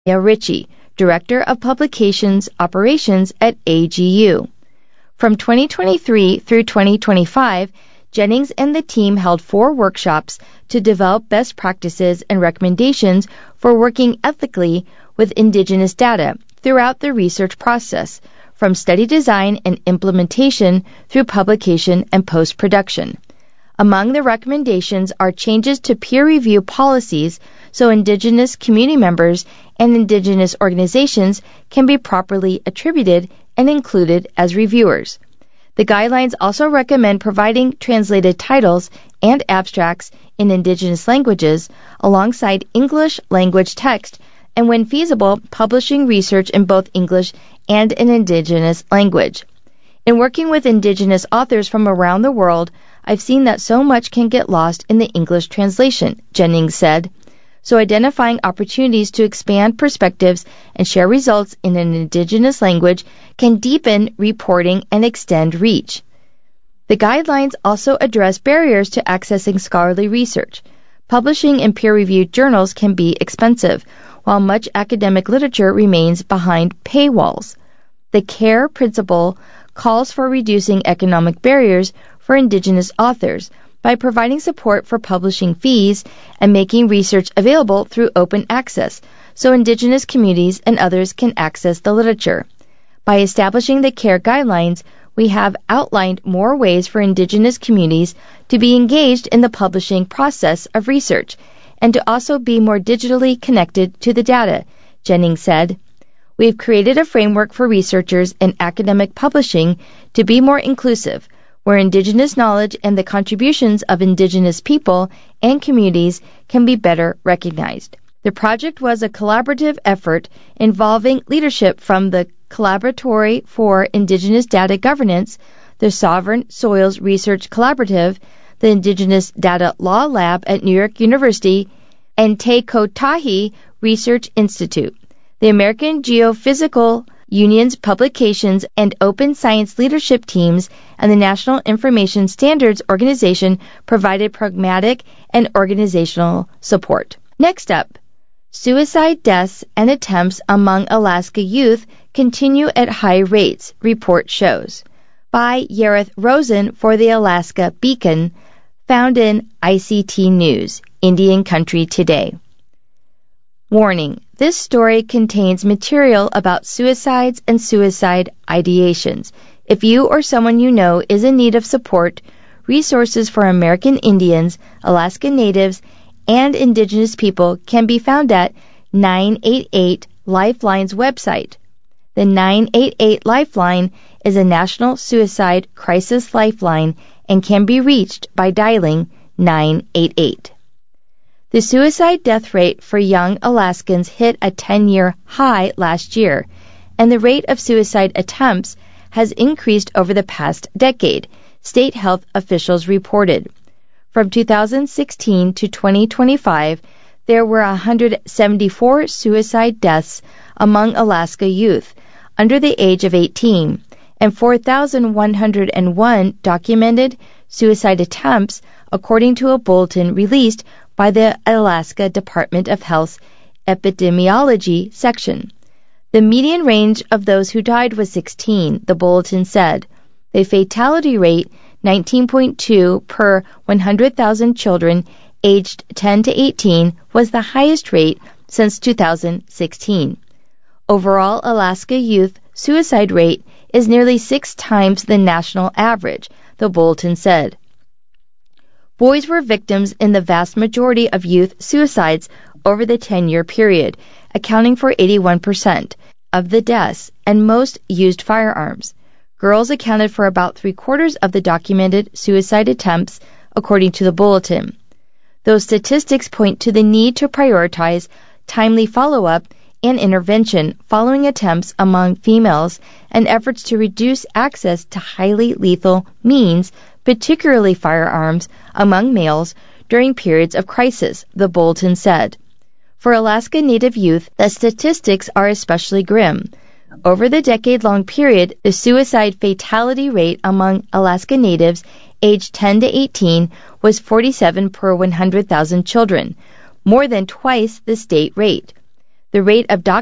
Ritchie, Director of Publications Operations at AGU. From 2023 through 2025, Jennings and the team held 4 workshops to develop best practices and recommendations for working ethically with Indigenous data throughout the research process, from study design and implementation through publication and post-production. Among the recommendations are changes to peer review policies so Indigenous community members and Indigenous organizations can be properly attributed and included as reviewers. The guidelines also recommend providing translated titles and abstracts in Indigenous languages alongside English language text, and when feasible, publishing research in both English and an Indigenous language. In working with Indigenous authors from around the world, I've seen that so much can get lost in the English translation, Jennings said. So identifying opportunities to expand perspectives and share results in an Indigenous language can deepen reporting and extend reach. The guidelines also address barriers to accessing scholarly research. Publishing in peer-reviewed journals can be expensive, while much academic literature remains behind paywalls. The CARE principle calls for reducing economic barriers for Indigenous authors by providing support for publishing fees and making research available through open access so Indigenous communities and others can access the literature. By establishing the CARE guidelines, we have outlined more ways for Indigenous communities to be engaged in the publishing process of research and to also be more digitally connected to the data, Jennings said. We've created a framework for researchers in academic publishing to be more inclusive, where Indigenous knowledge and the contributions of Indigenous people and communities can be better recognized. The project was a collaborative effort involving leadership from the Collaboratory for Indigenous Data Governance, the Sovereign Soils Research Collaborative, the Indigenous Data Law Lab at New York University, and Te Kotahi Research Institute. The American Geophysical Union's publications and open science leadership teams and the National Information Standards Organization provided pragmatic and organizational support. Next up, suicide deaths and attempts among Alaska youth continue at high rates, report shows. By Yareth Rosen for the Alaska Beacon, found in ICT News, Indian Country Today. Warning: this story contains material about suicides and suicide ideations. If you or someone you know is in need of support, resources for American Indians, Alaska Natives, and Indigenous people can be found at 988 Lifeline's website. The 988 Lifeline is a national suicide crisis lifeline and can be reached by dialing 988. The suicide death rate for young Alaskans hit a 10-year high last year, and the rate of suicide attempts has increased over the past decade, state health officials reported. From 2016 to 2025, there were 174 suicide deaths among Alaska youth under the age of 18, and 4,101 documented suicide attempts, according to a bulletin released by the Alaska Department of Health's Epidemiology section. The median range of those who died was 16, the bulletin said. The fatality rate, 19.2 per 100,000 children aged 10 to 18, was the highest rate since 2016. Overall, Alaska youth suicide rate is nearly 6 times the national average, the bulletin said. Boys were victims in the vast majority of youth suicides over the 10-year period, accounting for 81% of the deaths, and most used firearms. Girls accounted for about 3/4 of the documented suicide attempts, according to the bulletin. Those statistics point to the need to prioritize timely follow-up and intervention following attempts among females and efforts to reduce access to highly lethal means, particularly firearms, among males during periods of crisis, the bulletin said. For Alaska Native youth, the statistics are especially grim. Over the decade-long period, the suicide fatality rate among Alaska Natives aged 10 to 18 was 47 per 100,000 children, more than twice the state rate. The rate of